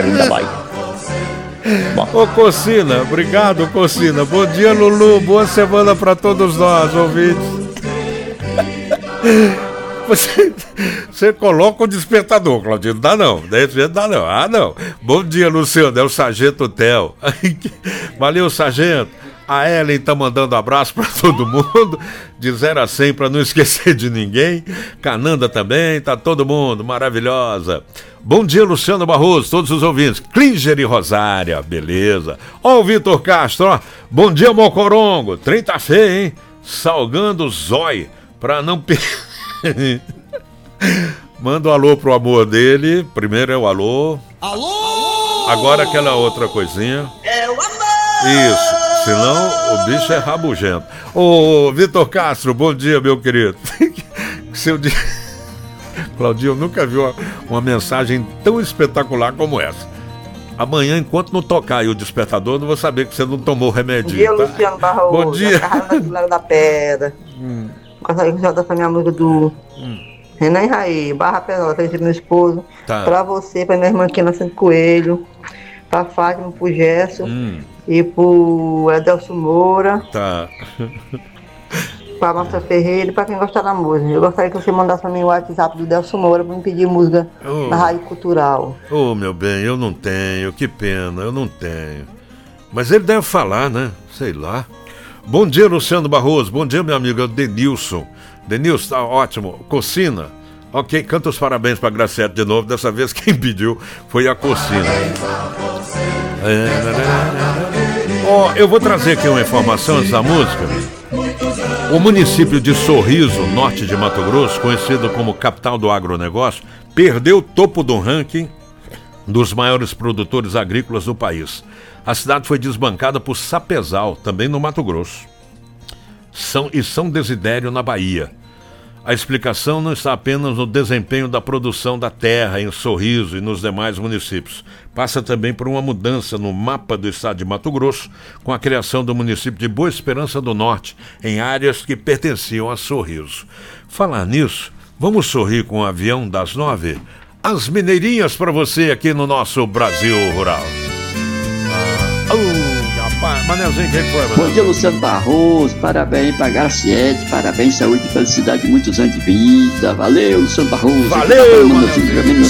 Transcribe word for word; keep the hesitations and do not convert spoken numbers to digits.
Grande da Bahia. Bom. Ô Cocina, obrigado Cocina. Bom dia, Lulu, boa semana pra todos nós, ouvintes. Você, você coloca o despertador, Claudinho. Não dá não, desse jeito dá não. Ah, não. Bom dia, Luciano. É o Sargento Theo. Valeu, Sargento. A Ellen tá mandando abraço pra todo mundo. De zero a cem pra não esquecer de ninguém. Cananda também, tá todo mundo. Maravilhosa. Bom dia, Luciano Barroso, todos os ouvintes. Klinger e Rosária, beleza. Ó o Vitor Castro, ó. Bom dia, Mocorongo. Trem tá feio, hein? Salgando o zói pra não perder. Manda um alô pro amor dele. Primeiro é o alô. Alô! Agora aquela outra coisinha. É o amor! Isso, senão o bicho é rabugento. Ô, Vitor Castro, bom dia, meu querido. Seu dia... Claudinho, eu nunca vi uma, uma mensagem tão espetacular como essa. Amanhã, enquanto não tocar aí o despertador, não vou saber que você não tomou o remedinho. Bom dia, tá? Luciano Barroso. Bom dia. Da, da Pedra. Hum. Gostaria que já minha música do Hum. Renan Raí, Barra Pesada, pra meu esposo. Tá. Pra você, pra minha irmã aqui na Santo Coelho. Pra Fátima, pro Gerson. Hum. E pro Edelson Moura. Tá. Pra Márcia Ferreira e pra quem gostar da música. Eu gostaria que você mandasse pra mim o WhatsApp do Edelson Moura pra me pedir música Oh. da Rádio Cultural. Ô, oh, meu bem, eu não tenho, que pena, eu não tenho. Mas ele deve falar, né? Sei lá. Bom dia, Luciano Barroso. Bom dia, meu amigo Denilson. Denilson, tá ótimo. Cocina. Ok, canta os parabéns pra Graciete de novo. Dessa vez quem pediu foi a Cocina. Ó, oh, eu vou trazer aqui uma informação antes da música. O município de Sorriso, norte de Mato Grosso, conhecido como capital do agronegócio, perdeu o topo do ranking dos maiores produtores agrícolas do país. A cidade foi desbancada por Sapezal, também no Mato Grosso, São, e São Desidério, na Bahia. A explicação não está apenas no desempenho da produção da terra em Sorriso e nos demais municípios. Passa também por uma mudança no mapa do estado de Mato Grosso, com a criação do município de Boa Esperança do Norte, em áreas que pertenciam a Sorriso. Falar nisso, vamos sorrir com o avião das nove? As mineirinhas para você aqui no nosso Brasil Rural. Ah, oh, rapaz, Manezinho, quem foi, Manezinho? Bom dia, Luciano Barroso. Parabéns pra Graciete. Parabéns, saúde e felicidade, muitos anos de vida. Valeu, Luciano Barroso. Valeu, Manezinho.